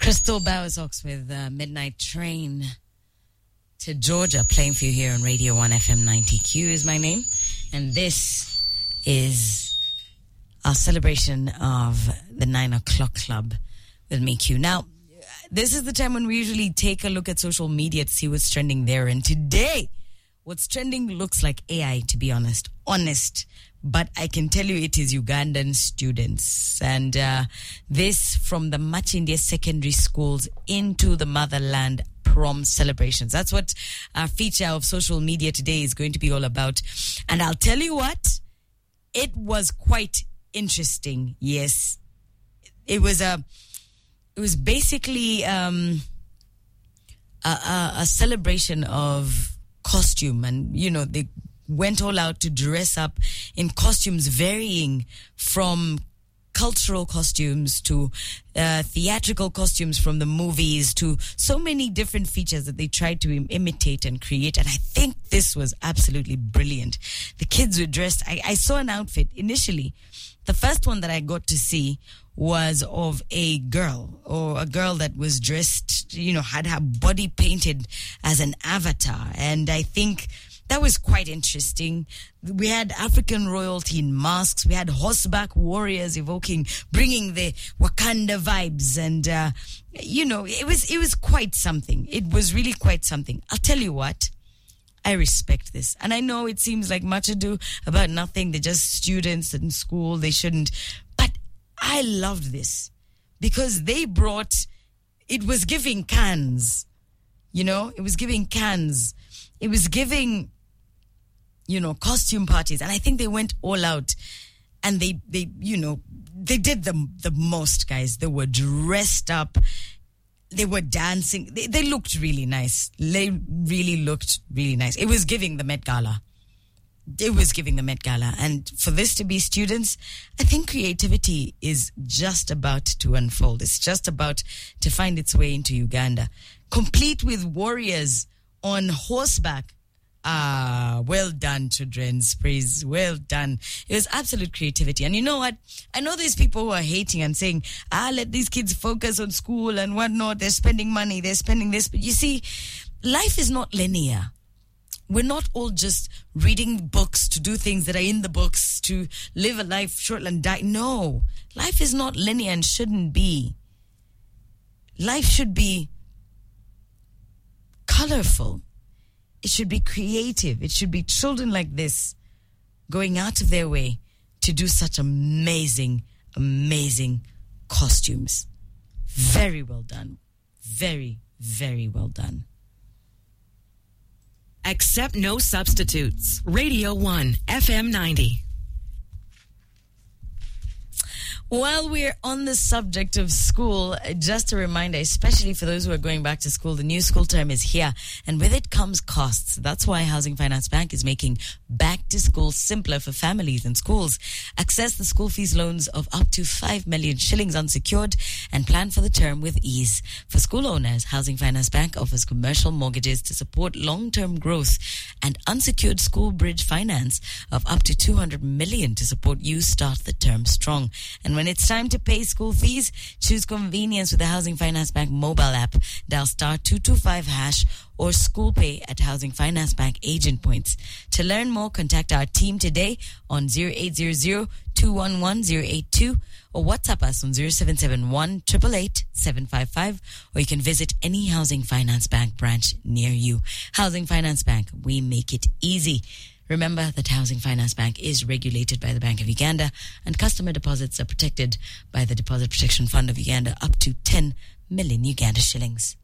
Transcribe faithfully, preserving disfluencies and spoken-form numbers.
Crystal Bowersox with uh, Midnight Train to Georgia, playing for you here on Radio one F M ninety. Q is my name, and this is our celebration of the nine o'clock club with me, Q. Now, this is the time when we usually take a look at social media to see what's trending there, and today, what's trending looks like A I, to be honest. Honest. But I can tell you it is Ugandan students. And uh, this from the Machindia secondary schools into the motherland prom celebrations. That's what our feature of social media today is going to be all about. And I'll tell you what, it was quite interesting. Yes. It was a, it was basically um, a, a, a celebration of costume, and, you know, they went all out to dress up in costumes varying from cultural costumes to uh, theatrical costumes from the movies to so many different features that they tried to im- imitate and create. And I think this was absolutely brilliant. The kids were dressed. I, I saw an outfit initially. The first one that I got to see was of a girl, or a girl that was dressed, you know, had her body painted as an avatar. And I think that was quite interesting. We had African royalty in masks. We had horseback warriors evoking, bringing the Wakanda vibes. And, uh, you know, it was, it was quite something. It was really quite something. I'll tell you what, I respect this. And I know it seems like much ado about nothing. They're just students in school. They shouldn't. But I loved this because they brought, it was giving cans, you know, it was giving cans. It was giving, you know, costume parties. And I think they went all out. And they, they you know, they did the, the most, guys. They were dressed up. They were dancing. They, they looked really nice. They really looked really nice. It was giving the Met Gala. It was giving the Met Gala. And for this to be students, I think creativity is just about to unfold. It's just about to find its way into Uganda. Complete with warriors on horseback. Ah, well done, children's praise. Well done. It was absolute creativity. And you know what? I know there's people who are hating and saying, ah, let these kids focus on school and whatnot. They're spending money. They're spending this. But you see, life is not linear. We're not all just reading books to do things that are in the books, to live a life short and die. No, life is not linear and shouldn't be. Life should be colorful. It should be creative. It should be children like this going out of their way to do such amazing, amazing costumes. Very well done. Very, very well done. Accept no substitutes. Radio one, F M ninety. While we're on the subject of school, just a reminder, especially for those who are going back to school, the new school term is here, and with it comes costs. That's why Housing Finance Bank is making back to school simpler for families and schools. Access the school fees loans of up to five million shillings unsecured and plan for the term with ease. For school owners, Housing Finance Bank offers commercial mortgages to support long-term growth and unsecured school bridge finance of up to two hundred million to support you start the term strong. And when When it's time to pay school fees, choose convenience with the Housing Finance Bank mobile app. Dial star two two five hash or school pay at Housing Finance Bank agent points. To learn more, contact our team today on zero eight zero zero, two one one, zero eight two or WhatsApp us on zero seven seven one, eight eight eight, seven five five, or you can visit any Housing Finance Bank branch near you. Housing Finance Bank, we make it easy. Remember that Housing Finance Bank is regulated by the Bank of Uganda, and customer deposits are protected by the Deposit Protection Fund of Uganda up to ten million Uganda shillings.